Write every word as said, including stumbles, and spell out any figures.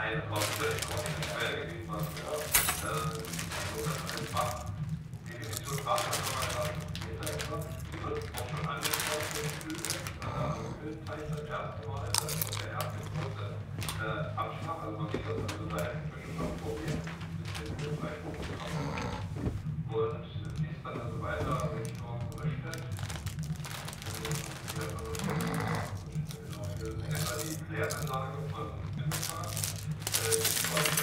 ein ausführlich ordentliches Quellgebiet, was wir einfach Definition Wasserverwaltung, die wird auch schon angesprochen, Teich das erste Mal, das ist der erste große äh, Abschlag, also man sieht das also da inzwischen schon probiert, bis hin zu drei Punkten und fließt dann also weiter Richtung Röschstedt. Genau, hier ist etwa die Kläranlage von Windpark.